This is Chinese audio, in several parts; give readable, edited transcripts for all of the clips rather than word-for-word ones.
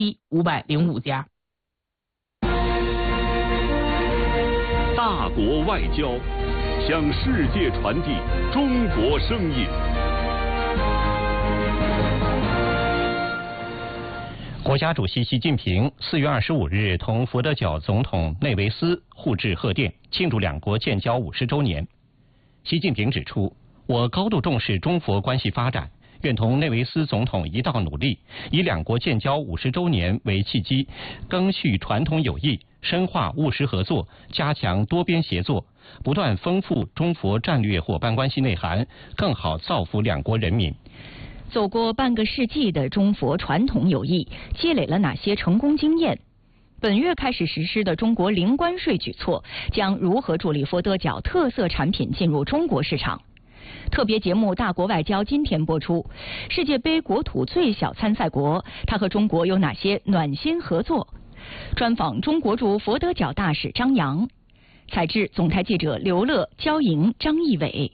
505家。 大国外交，向世界传递中国声音。 国家主席习近平4月25日同佛得角总统内维斯互致贺电，庆祝两国建交50周年。习近平指出，我高度重视中佛关系发展，愿同内维斯总统一道努力，以两国建交50周年为契机，赓续传统友谊，深化务实合作，加强多边协作，不断丰富中佛战略伙伴关系内涵，更好造福两国人民。 走过半个世纪的中佛传统友谊，积累了哪些成功经验？本月开始实施的中国零关税举措将如何助力佛得角特色产品进入中国市场？特别节目《大国外交》今天播出。世界杯国土最小参赛国，它和中国有哪些暖心合作？专访中国驻佛得角大使张扬，采制总台记者刘乐、焦莹、张义伟。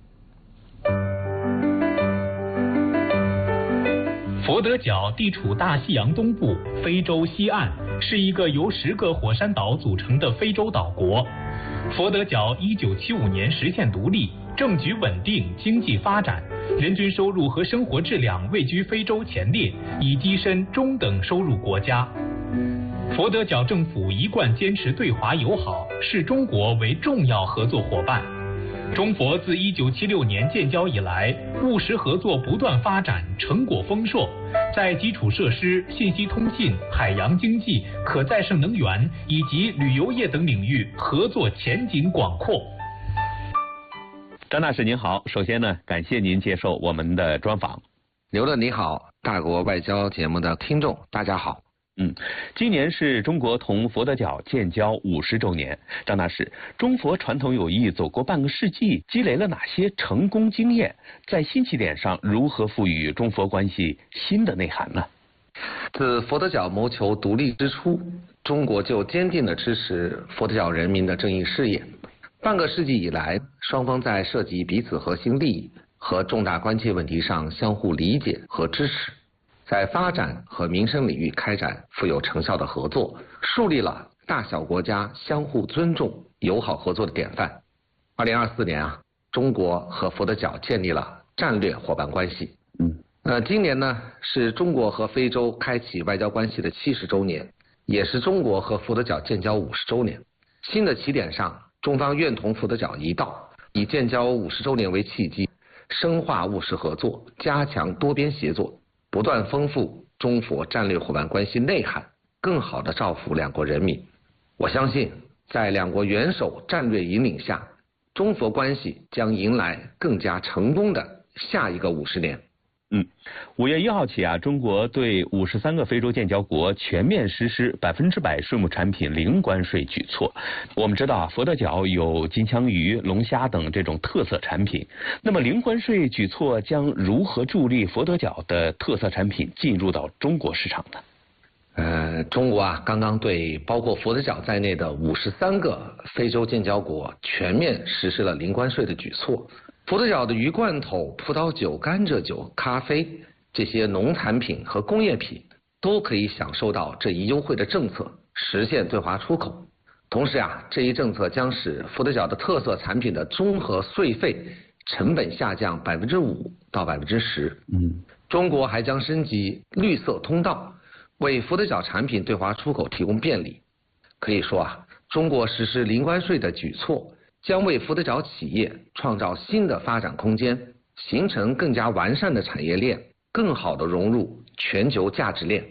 佛得角地处大西洋东部，非洲西岸，是一个由10个火山岛组成的非洲岛国。佛得角1975年实现独立，政局稳定，经济发展，人均收入和生活质量位居非洲前列，已跻身中等收入国家。佛得角政府一贯坚持对华友好，视中国为重要合作伙伴。中佛自1976年建交以来，务实合作不断发展，成果丰硕，在基础设施、信息通信、海洋经济、可再生能源以及旅游业等领域合作前景广阔。 张大使您好，首先呢，感谢您接受我们的专访。 刘乐你好，大国外交节目的听众大家好。 今年是中国同佛得角建交50周年。张大使，中佛传统友谊走过半个世纪，积累了哪些成功经验？在新起点上，如何赋予中佛关系新的内涵呢？ 自佛得角谋求独立之初，中国就坚定地支持佛得角人民的正义事业。半个世纪以来，双方在涉及彼此核心利益和重大关切问题上相互理解和支持，在发展和民生领域开展富有成效的合作，树立了大小国家相互尊重、友好合作的典范。2024年中国和佛得角建立了战略伙伴关系。今年呢是中国和非洲开启外交关系的70周年，也是中国和佛得角建交50周年。新的起点上，中方愿同佛得角一道，以建交50周年为契机，深化务实合作，加强多边协作，不断丰富中佛战略伙伴关系内涵，更好地造福两国人民。我相信，在两国元首战略引领下，中佛关系将迎来更加成功的下一个50年。 5月1号起中国对53个非洲建交国全面实施100%税目产品零关税举措。我们知道佛得角有金枪鱼、龙虾等这种特色产品，那么零关税举措将如何助力佛得角的特色产品进入到中国市场呢？ 中国刚刚对包括佛得角在内的53个非洲建交国全面实施了零关税的举措。佛得角的鱼罐头、葡萄酒、甘蔗酒、咖啡这些农产品和工业品都可以享受到这一优惠的政策，实现对华出口。同时这一政策将使佛得角的特色产品的综合税费成本下降5%到10%。中国还将升级绿色通道，为佛得角产品对华出口提供便利。可以说中国实施零关税的举措将为佛得角企业创造新的发展空间，形成更加完善的产业链，更好地融入全球价值链。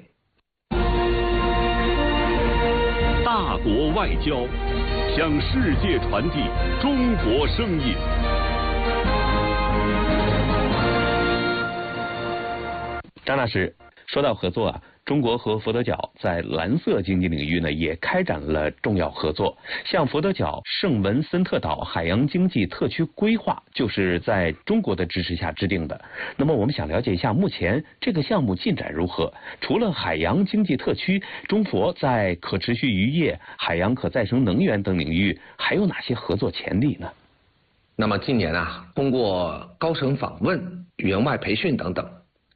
大国外交，向世界传递中国声音。 张大使，说到合作中国和佛得角在蓝色经济领域呢也开展了重要合作，像佛得角圣文森特岛海洋经济特区规划就是在中国的支持下制定的。那么我们想了解一下，目前这个项目进展如何？除了海洋经济特区，中佛在可持续渔业、海洋可再生能源等领域还有哪些合作潜力呢？ 那么近年通过高层访问、援外培训等等，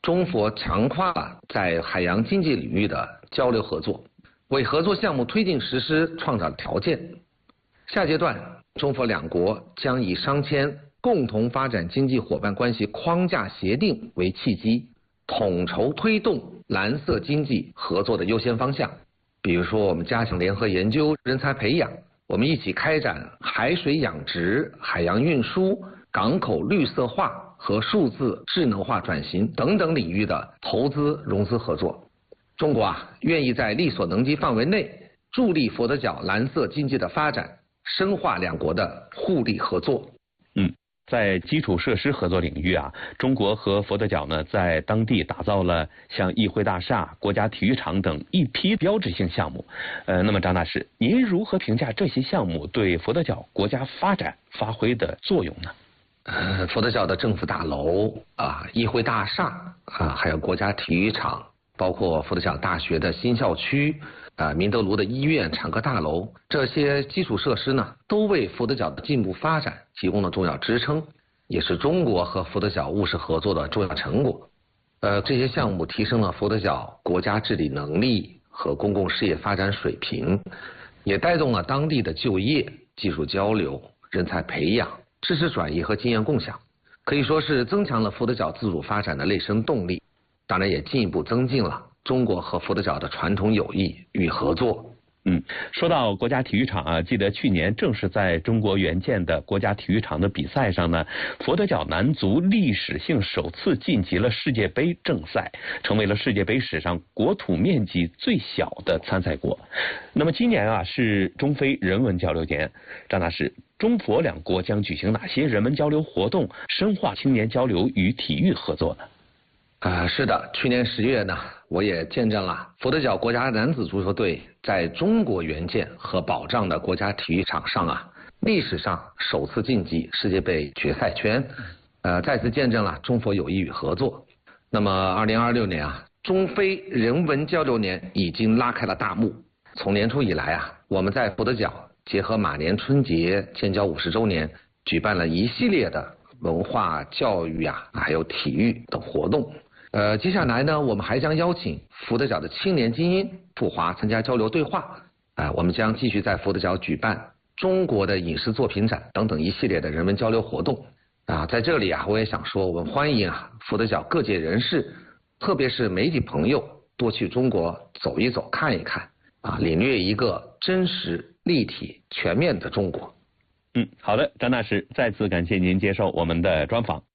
中佛强化了在海洋经济领域的交流合作，为合作项目推进实施创造了条件。下阶段，中佛两国将以商签共同发展经济伙伴关系框架协定为契机，统筹推动蓝色经济合作的优先方向。比如说，我们加强联合研究、人才培养，我们一起开展海水养殖、海洋运输、港口绿色化和数字智能化转型等等领域的投资融资合作。中国愿意在力所能及范围内助力佛得角蓝色经济的发展，深化两国的互利合作。 在基础设施合作领域中国和佛得角呢在当地打造了像议会大厦、国家体育场等一批标志性项目。那么张大师，您如何评价这些项目对佛得角国家发展发挥的作用呢？ 佛得角的政府大楼议会大厦还有国家体育场，包括佛得角大学的新校区明德炉的医院、产科大楼，这些基础设施呢，都为佛得角的进步发展提供了重要支撑，也是中国和佛得角务实合作的重要成果。这些项目提升了佛得角国家治理能力和公共事业发展水平，也带动了当地的就业、技术交流、人才培养、知识转移和经验共享，可以说是增强了佛得角自主发展的内生动力，当然也进一步增进了中国和佛得角的传统友谊与合作。 说到国家体育场记得去年正是在中国援建的国家体育场的比赛上呢，佛得角男足历史性首次晋级了世界杯正赛，成为了世界杯史上国土面积最小的参赛国。那么今年是中非人文交流年，张大师，中佛两国将举行哪些人文交流活动，深化青年交流与体育合作呢？ 是的，去年10月呢，我也见证了佛得角国家男子足球队在中国援建和保障的国家体育场上历史上首次晋级世界杯决赛圈，再次见证了中佛友谊与合作。那么2026年中非人文交流年已经拉开了大幕。从年初以来我们在佛得角结合马年春节建交50周年，举办了一系列的文化教育还有体育等活动。接下来呢，我们还将邀请佛得角的青年精英赴华参加交流对话。我们将继续在佛得角举办中国的影视作品展等等一系列的人文交流活动。在这里我也想说，我们欢迎佛得角各界人士，特别是媒体朋友多去中国走一走、看一看领略一个真实、立体、全面的中国。 好的，张大师，再次感谢您接受我们的专访。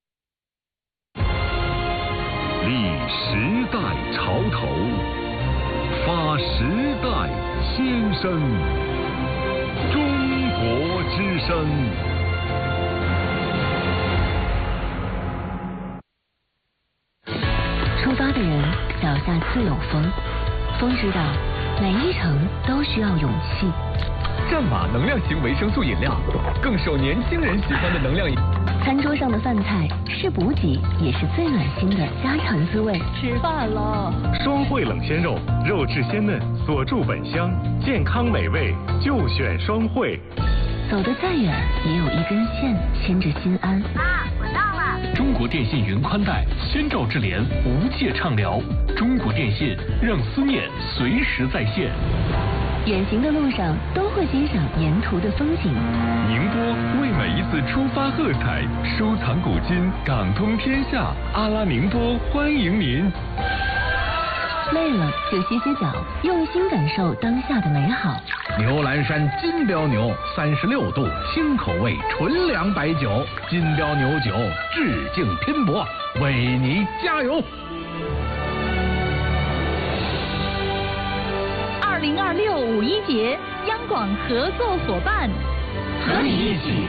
立时代潮头，发时代先声，中国之声。 出发的人脚下自有风，风知道每一程都需要勇气。 战马能量型维生素饮料，更受年轻人喜欢的能量饮。 餐桌上的饭菜是补给，也是最暖心的家常滋味。 吃饭了。 双汇冷鲜肉，肉质鲜嫩，锁住本香，健康美味就选双汇。 走得再远，也有一根线牵着心安。 我到了。 中国电信云宽带，宣照智联，无界畅聊。中国电信让思念随时在线。 远行的路上都会欣赏沿途的风景。 宁波为每一次出发喝彩，收藏古今，港通天下。阿拉宁波欢迎您。 累了就歇歇脚，用心感受当下的美好。 牛栏山金标牛36度新口味纯粮白酒，金标牛酒致敬拼搏，为你加油。 2026五一节，央广合作伙伴， 和你一起